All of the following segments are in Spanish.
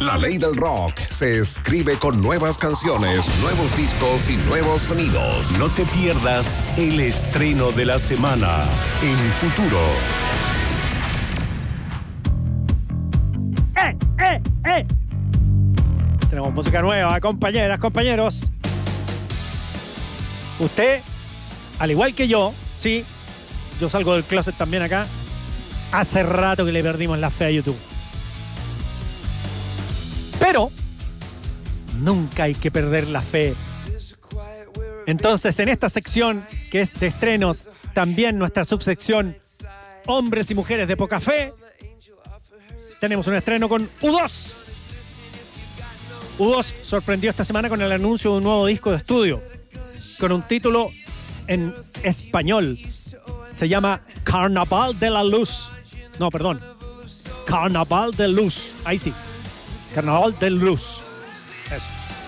La ley del rock se escribe con nuevas canciones, nuevos discos y nuevos sonidos. No te pierdas el estreno de la semana en Futuro. Tenemos música nueva, compañeras, compañeros. Usted, al igual que yo, sí, yo salgo del closet también acá. Hace rato que le perdimos la fe a YouTube. Pero nunca hay que perder la fe. Entonces, en esta sección, que es de estrenos, también nuestra subsección Hombres y Mujeres de Poca Fe, tenemos un estreno con U2. U2 sorprendió esta semana con el anuncio de un nuevo disco de estudio, con un título en español. Se llama Carnaval de la Luz. No, perdón. Carnaval de Luz. Ahí sí. Carnaval de Luz. Eso.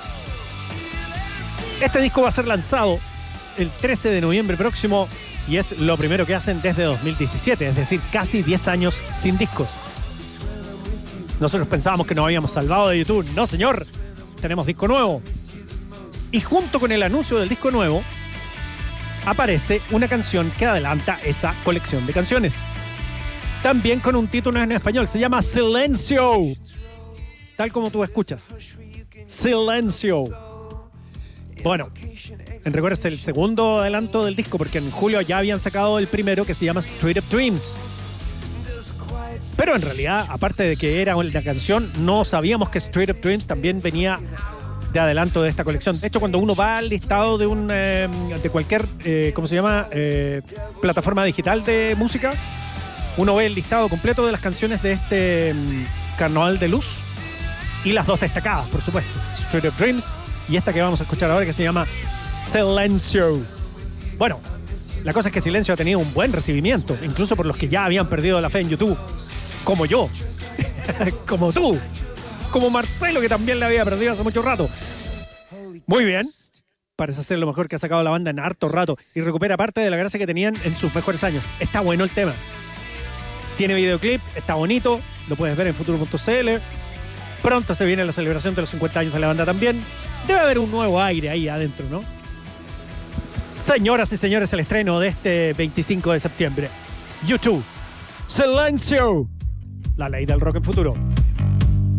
Este disco va a ser lanzado el 13 de noviembre próximo y es lo primero que hacen desde 2017, es decir, casi 10 años sin discos. Nosotros pensábamos que nos habíamos salvado de YouTube. No, señor. Tenemos disco nuevo. Y junto con el anuncio del disco nuevo, aparece una canción que adelanta esa colección de canciones. También con un título en español. Se llama Silencio. Tal como tú escuchas. Silencio. Bueno, en rigor es el segundo adelanto del disco, porque en julio ya habían sacado el primero, que se llama Street of Dreams. Pero en realidad, aparte de que era una canción, no sabíamos que Street of Dreams también venía de adelanto de esta colección. De hecho, cuando uno va al listado de cualquier, ¿cómo se llama? Plataforma digital de música, uno ve el listado completo de las canciones de este Carnaval de Luz y las dos destacadas, por supuesto. Street of Dreams y esta que vamos a escuchar ahora, que se llama Silencio. Bueno, la cosa es que Silencio ha tenido un buen recibimiento, incluso por los que ya habían perdido la fe en YouTube. Como yo, como tú, como Marcelo, que también la había perdido hace mucho rato. Muy bien, parece ser lo mejor que ha sacado la banda en harto rato y recupera parte de la gracia que tenían en sus mejores años. Está bueno el tema. Tiene videoclip, está bonito, lo puedes ver en futuro.cl. Pronto se viene la celebración de los 50 años de la banda también. Debe haber un nuevo aire ahí adentro, ¿no? Señoras y señores, el estreno de este 25 de septiembre. YouTube. Silencio. La ley del rock en Futuro.